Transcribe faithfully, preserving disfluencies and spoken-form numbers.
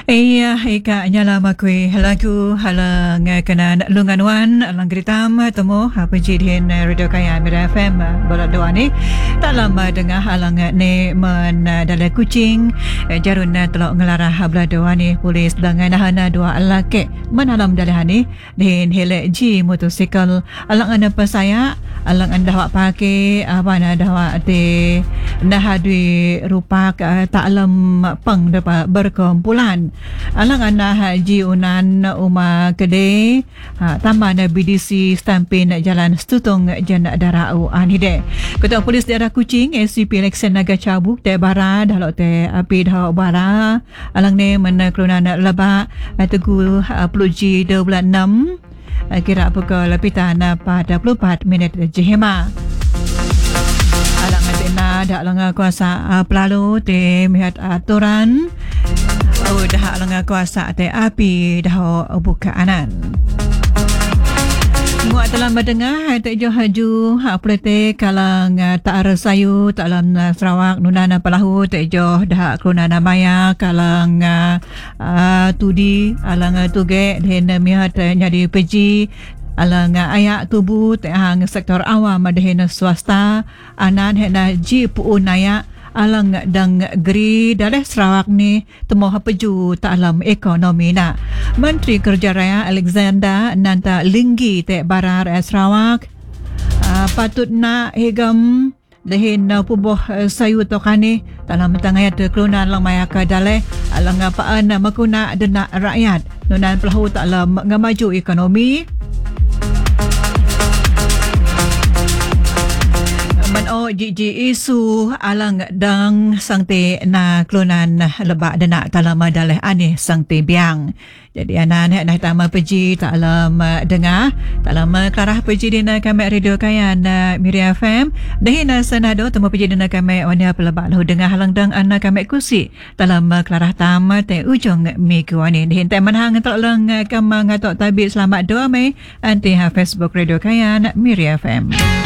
Iya, ika nyala makui lagu halang kanan lunganwan alang geritam temu apa jadian radio kaya Mira F M bola doa ni tak lama dengar halang ni men dalai kucing jarun telok ngelarah habla doa ni polis dengan hana dua laki menalam dalai ni din hele ji motosikal alang anda pasaya alang anda wak pakai apa anda wak te nah dui rupak tak alam peng dapat berkumpulan alang anda haji unan uma kede ha, tambah na B D C stampin jalan Stutung jan darau anide ketua polis daerah Kuching S C P Lexen Naga Cabuk te bara dah lok te api dah bara alang ne men kelunan laba teguh peluji dua puluh enam kira pukul lapitan pada dua puluh empat minit jihema alang tena dak lenga kuasa pelalu te mihat aturan oh dah lenga kuasa te api dah buka anan muat telah mendengar tak jo haju hak plete kalang tak resayu tak dalam Sarawak nunana pelahu tak jo dah kelunana maya kalang uh, tudi alang tuge den mihat jadi peji alang ayak tubuh te hang sektor awam dehen swasta anan hena ji pu naya alang dang geri daleh Sarawak ni temu hapeju tak alam ekonomi na Menteri Kerja Raya Alexander Nanta Linggi te barar Sarawak uh, patut na hegam dehin uh, pubuh uh, sayu tokane dalam tangayat kelunan lang mayaka daleh alang apaan uh, makuna dena rakyat nunan pelahu tak alam ngamaju ekonomi man o jiji isu alang dang sangte na klunan lebak dana talama daleh aneh sangte biang jadi anan nak tama peji tak alam dengar tak lama kelarah peji dina kami radio kayan Mira F M dahina sanado temu peji dina kami wania pelebak lahu dengar halang dang anak kami kusi dalam kelarah tama te ujung minggu ani dahin te manhang tak lang kamang atok tabik selamat doa mai anti ha Facebook radio kayan Mira F M.